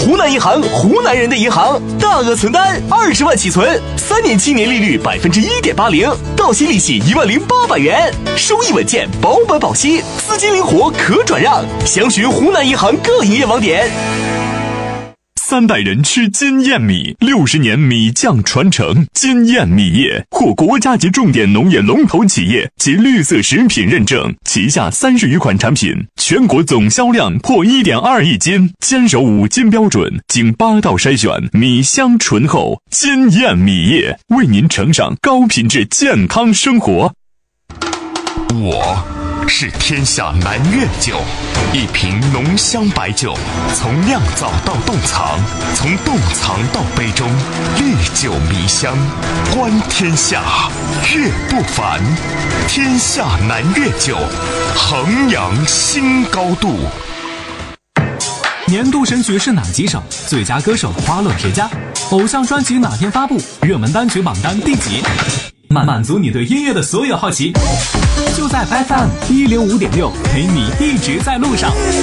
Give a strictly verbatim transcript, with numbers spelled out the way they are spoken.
湖南银行，湖南人的银行，大额存单二十万起存，三年期年利率百分之一点八零，到期利息一万零八百元，收益稳健，保本保息，资金灵活可转让。详询湖南银行各营业网点。 三代人吃金燕米，六十年米酱传承。金燕米业获国家级重点农业龙头企业及绿色食品认证，旗下三十余款产品，全国总销量破一点二亿斤，坚守五金标准，经八道筛选，米香醇厚。金燕米业为您呈上高品质健康生活。 我是天下南粤酒，一瓶浓香白酒，从酿造到冻藏，从冻藏到杯中，历久弥香，观天下，粤不凡。天下南粤酒，衡阳新高度。 年度神曲是哪几首？最佳歌手花落谁家？偶像专辑哪天发布？热门单曲榜单第几？满满足你对音乐的所有好奇，就在 F M 一零五点六，陪你一直在路上。